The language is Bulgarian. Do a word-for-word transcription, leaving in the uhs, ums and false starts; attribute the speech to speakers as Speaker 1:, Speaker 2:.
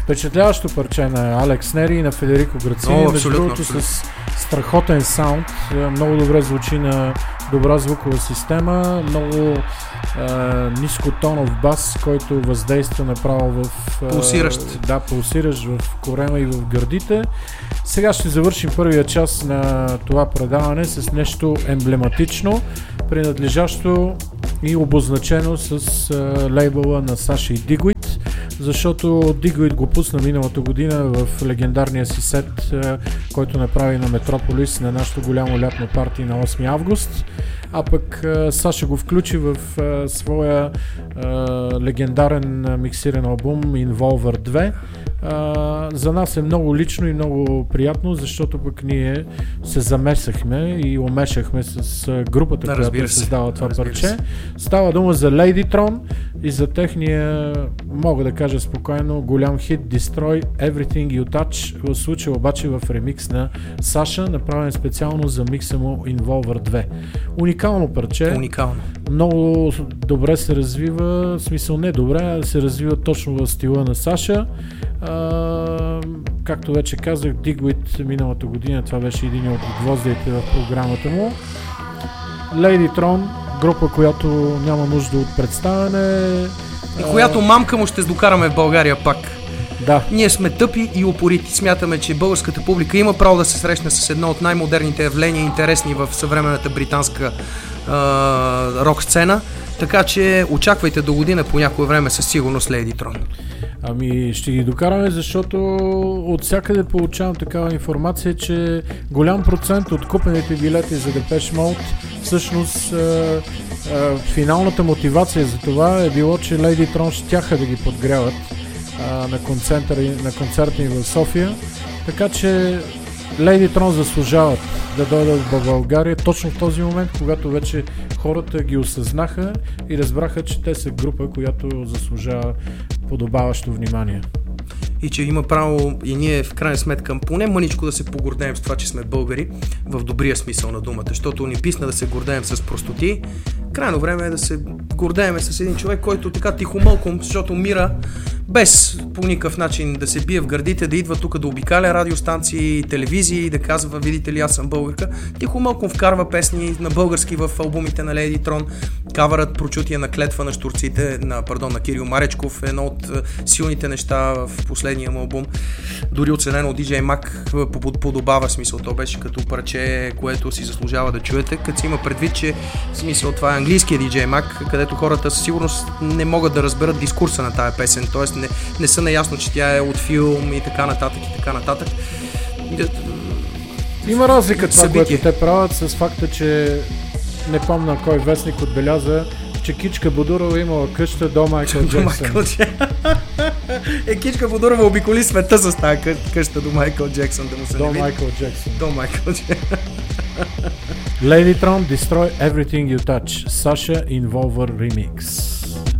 Speaker 1: Впечатляващо парче на Алекс Нери и на Федерико Грацини.
Speaker 2: О,
Speaker 1: между другото с страхотен саунд, много добре звучи на добра звукова система, много е, нискотонов бас, който въздейства направо в... Е,
Speaker 2: пулсиращ.
Speaker 1: Да, пулсиращ в корема и в гърдите. Сега ще завършим първия част на това предаване с нещо емблематично, принадлежащо и обозначено с е, лейбъла на Саша и Digwit, защото Digwit го пусна миналата година в легендарния си сет, е, който направи на Метрополис на нашото голямо лятно парти на осми август, а пък е, Саша го включи в е, своя е, легендарен миксиран албум Involver две. Uh, за нас е много лично и много приятно, защото пък ние се замесахме и омешахме с uh, групата,
Speaker 2: да,
Speaker 1: която създава това
Speaker 2: да,
Speaker 1: парче. Става дума за Ladytron и за техния, мога да кажа спокойно, голям хит Destroy Everything You Touch, в случая обаче в ремикс на Саша, направен специално за микса му Involver две. Уникално парче.
Speaker 2: Уникално.
Speaker 1: Много добре се развива, в смисъл не добре, а се развива точно в стила на Саша. Uh, както вече казах, Digwit миналата година, това беше един от гвоздите в програмата му. Ladytron, група, която няма нужда от представяне.
Speaker 2: И uh, която мамка му ще докараме в България пак.
Speaker 1: Да.
Speaker 2: Ние сме тъпи и упорити. Смятаме, че българската публика има право да се срещне с едно от най-модерните явления, интересни в съвременната британска uh, рок сцена. Така че очаквайте до година по някое време със сигурност Ladytron.
Speaker 1: Ами ще ги докараме, защото от всякъде получавам такава информация, че голям процент от купените билети за Depeche Mode, всъщност е, е, финалната мотивация за това е било, че Ladytron щяха да ги подгряват е, на, концерта, на концерта им в София, така че Ladytron заслужават да дойдат в България точно в този момент, когато вече хората ги осъзнаха и разбраха, че те са група, която заслужава подобаващо внимание.
Speaker 2: И че има право и ние в крайна сметка поне мъничко да се погордеем с това, че сме българи, в добрия смисъл на думата, защото ни писна да се гордеем с простоти. Крайно време е да се гордеем с един човек, който така тихомълком, защото мира, без по никакъв начин да се бие в гърдите, да идва тук да обикаля радиостанции, телевизии, да казва, видите ли, аз съм българка, тихомълком вкарва песни на български в албумите на Ladytron, кавърът Прочутие на клетва на щурците, на, пардон, на Кирил Маречков, едно от силните неща в последния му албум, дори оценено от Ди Джей Mac, подобава смисъл, то беше като парче, което си заслужава да чуете, като си има предвид, че смисъл това е английския Ди Джей Mac, където хората със сигурност не могат да разберат дискурса на тая песен, т.е. Не, не са наясно, че тя е от филм и така нататък и така нататък.
Speaker 1: Има разлика това,
Speaker 2: събитие,
Speaker 1: което те правят с факта, че не помня кой вестник отбеляза, че Кичка Бодурова имала къща до Майкъл Джексън.
Speaker 2: Е, Кичка Бодурова обиколи света с тази къща до Майкъл Джексън, да му се
Speaker 1: до
Speaker 2: не види.
Speaker 1: Майкъл Джексън.
Speaker 2: До Майкъл Джексън.
Speaker 1: Ladytron, Destroy Everything You Touch, Sasha Involver Remix.